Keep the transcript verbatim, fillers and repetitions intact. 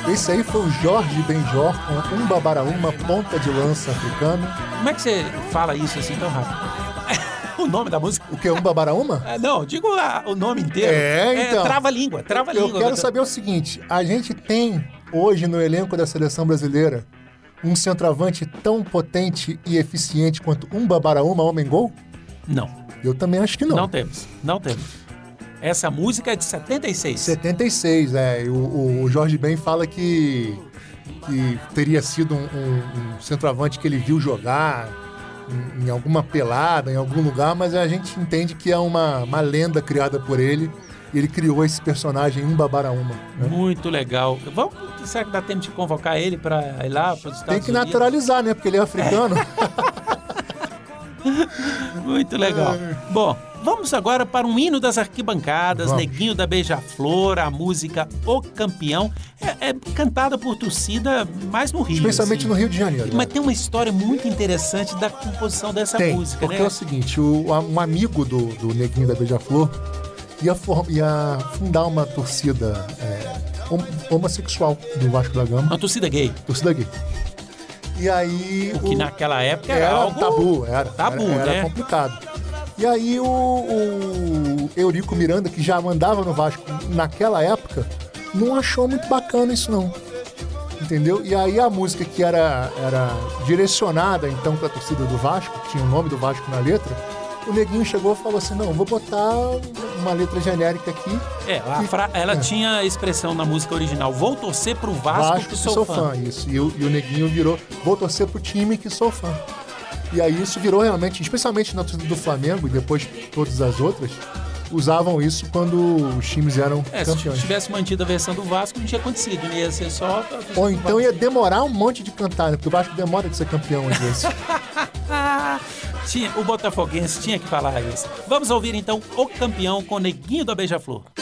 Esse aí foi o Jorge Benjor com um babaraúma, ponta de lança africano. Como é que você fala isso assim tão rápido? O nome da música? O que é um babaraúma? Ah, não, digo a, o nome inteiro. É, então. É, trava-língua, trava-língua. Eu quero saber o seguinte, a gente tem hoje no elenco da seleção brasileira um centroavante tão potente e eficiente quanto um babaraúma homem-gol? Não. Eu também acho que não. Não temos, não temos. Essa música é de setenta e seis. setenta e seis, é. O, o, o Jorge Ben fala que, que teria sido um, um, um centroavante que ele viu jogar em, em alguma pelada, em algum lugar, mas a gente entende que é uma, uma lenda criada por ele. E ele criou esse personagem um babaraúma. Né? Muito legal. Vamos, será que dá tempo de convocar ele para ir lá para os Estados Unidos? Tem que naturalizar, né? Porque ele é africano. Muito legal. Bom, vamos agora para um hino das arquibancadas, Vamos. Neguinho da Beija-Flor, a música O Campeão. É, é cantada por torcida mais no Rio. Especialmente assim. no Rio de Janeiro. Mas né? tem uma história muito interessante da composição dessa Tem, música, porque né? é o seguinte, o, um amigo do, do Neguinho da Beija-Flor ia, for, ia fundar uma torcida é, hom- homossexual do Vasco da Gama. Uma torcida gay. Torcida gay. E aí... O que naquela época era, era algo... tabu, era. Tabu, era, era né? complicado. E aí o, o Eurico Miranda, que já mandava no Vasco naquela época, não achou muito bacana isso não. Entendeu? E aí a música que era, era direcionada então para a torcida do Vasco, que tinha o nome do Vasco na letra, o Neguinho chegou e falou assim, não, vou botar uma letra genérica aqui. É, a fra- ela É. tinha a expressão na música original, vou torcer pro Vasco, Vasco que sou, fã. isso. E o, e o Neguinho virou, vou torcer pro time que sou fã. E aí isso virou realmente, especialmente na torcida do Flamengo e depois todas as outras, usavam isso quando os times eram É, se campeões. tivesse mantido a versão do Vasco, não tinha acontecido, né? Ia ser só... Ou então ia demorar um monte de cantar, né? Porque o Vasco demora de ser campeão às vezes. Tinha, o botafoguense tinha que falar isso. Vamos ouvir então O Campeão com Neguinho da Beija-Flor.